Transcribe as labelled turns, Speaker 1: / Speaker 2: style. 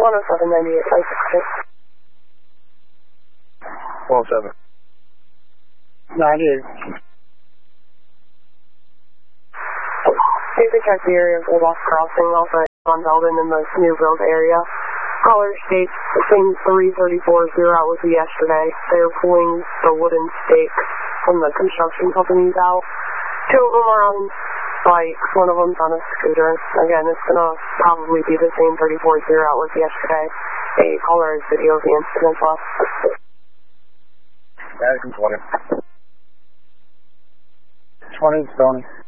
Speaker 1: 107.
Speaker 2: 98.
Speaker 3: Please check the area of Wolbach Crossing, also on Belden in the new build area. Caller states the same 334 route was yesterday. They're pulling the wooden stakes from the construction companies out. 2 of them are on bikes, 1 of them's on a scooter. Again, it's going to probably be the same 340 route was yesterday. A caller has video of the incident as well.
Speaker 1: That is 20.
Speaker 2: 20 is Tony.